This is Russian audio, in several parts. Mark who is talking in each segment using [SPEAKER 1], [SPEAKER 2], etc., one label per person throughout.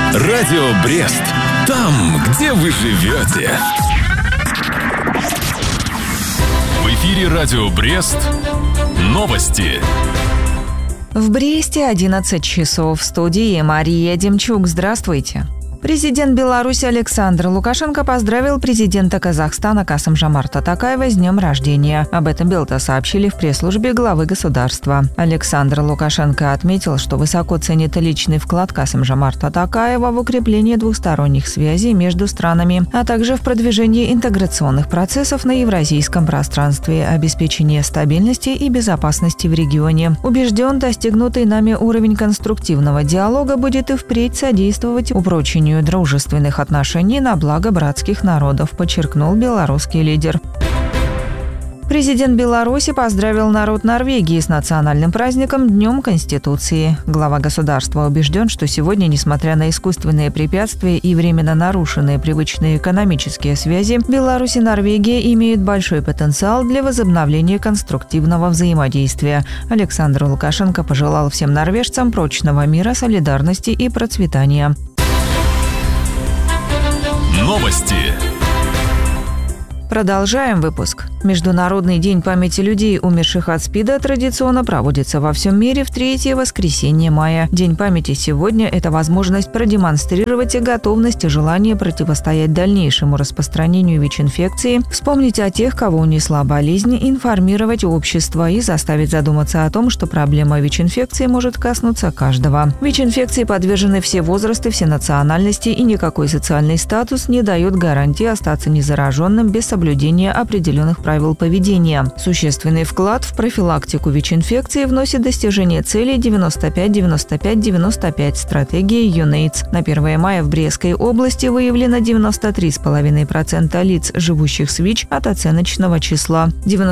[SPEAKER 1] Радио Брест. Там, где вы живете. В эфире Радио Брест. Новости.
[SPEAKER 2] В Бресте 11 часов. В студии Мария Демчук. Здравствуйте. Президент Беларуси Александр Лукашенко поздравил президента Казахстана Касым-Жомарта Токаева с днем рождения. Об этом Белта сообщили в пресс-службе главы государства. Александр Лукашенко отметил, что высоко ценит личный вклад Касым-Жомарта Токаева в укрепление двусторонних связей между странами, а также в продвижении интеграционных процессов на евразийском пространстве, обеспечение стабильности и безопасности в регионе. Убежден, достигнутый нами уровень конструктивного диалога будет и впредь содействовать упрочению дружественных отношений на благо братских народов, подчеркнул белорусский лидер. Президент Беларуси поздравил народ Норвегии с национальным праздником Днем Конституции. Глава государства убежден, что сегодня, несмотря на искусственные препятствия и временно нарушенные привычные экономические связи, Беларусь и Норвегия имеют большой потенциал для возобновления конструктивного взаимодействия. Александр Лукашенко пожелал всем норвежцам прочного мира, солидарности и процветания.
[SPEAKER 1] Новости.
[SPEAKER 2] Продолжаем выпуск. Международный день памяти людей, умерших от СПИДа, традиционно проводится во всем мире в третье воскресенье мая. День памяти сегодня – это возможность продемонстрировать готовность и желание противостоять дальнейшему распространению ВИЧ-инфекции, вспомнить о тех, кого унесла болезнь, информировать общество и заставить задуматься о том, что проблема ВИЧ-инфекции может коснуться каждого. ВИЧ-инфекции подвержены все возрасты, все национальности, и никакой социальный статус не дает гарантии остаться незараженным без соблюдения определенных правил поведения. Существенный вклад в профилактику ВИЧ-инфекции вносит достижение целей 95-95-95 стратегии UNAIDS. На 1 мая в Брестской области выявлено 93,5% лиц, живущих с ВИЧ, от оценочного числа.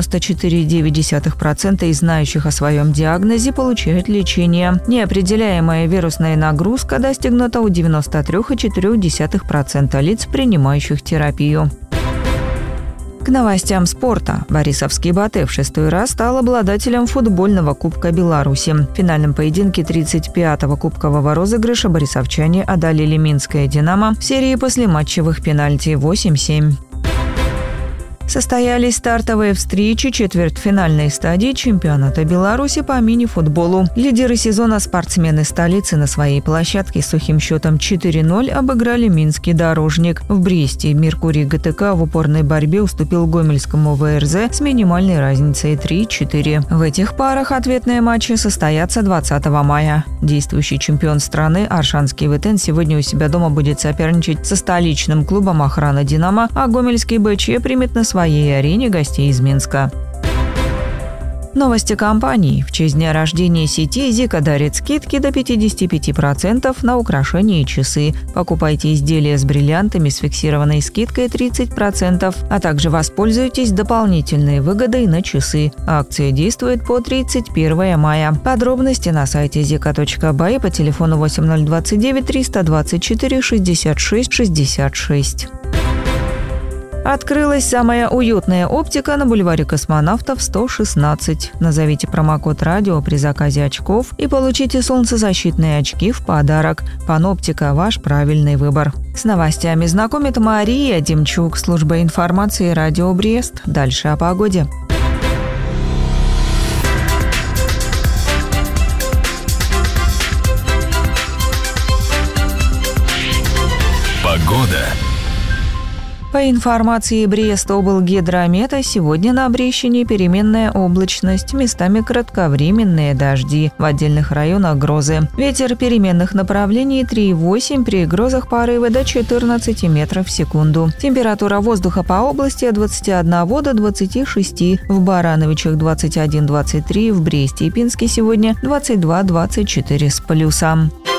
[SPEAKER 2] 94,9% из знающих о своем диагнозе получают лечение. Неопределяемая вирусная нагрузка достигнута у 93,4% лиц, принимающих терапию. К новостям спорта. Борисовский Батэ в 6-й раз стал обладателем футбольного Кубка Беларуси. В финальном поединке 35-го кубкового розыгрыша борисовчане одолели Минское «Динамо» в серии послематчевых пенальти 8-7. Состоялись стартовые встречи четвертьфинальной стадии чемпионата Беларуси по мини-футболу. Лидеры сезона спортсмены столицы на своей площадке с сухим счетом 4-0 обыграли Минский «Дорожник». В Бресте «Меркурий ГТК» в упорной борьбе уступил Гомельскому ВРЗ с минимальной разницей 3-4. В этих парах ответные матчи состоятся 20 мая. Действующий чемпион страны Аршанский ВТН сегодня у себя дома будет соперничать со столичным клубом «Охрана Динамо», а Гомельский БЧ примет на своей арене гостей из Минска. Новости компании. В честь дня рождения сети Зика дарит скидки до 55% на украшения и часы. Покупайте изделия с бриллиантами с фиксированной скидкой 30%, а также воспользуйтесь дополнительной выгодой на часы. Акция действует по 31 мая. Подробности на сайте zika.by по телефону 8029 324 66 66. Открылась самая уютная оптика на бульваре Космонавтов 116. Назовите промокод «Радио» при заказе очков и получите солнцезащитные очки в подарок. Паноптика – ваш правильный выбор. С новостями знакомит Мария Демчук, служба информации «Радио Брест». Дальше о погоде.
[SPEAKER 1] Погода.
[SPEAKER 2] По информации Брест-облгидромета, сегодня на Брещине переменная облачность, местами кратковременные дожди, в отдельных районах грозы. Ветер переменных направлений 3,8, при грозах порывы до 14 метров в секунду. Температура воздуха по области от 21 до 26, в Барановичах 21-23, в Бресте и Пинске сегодня 22-24 с плюсом.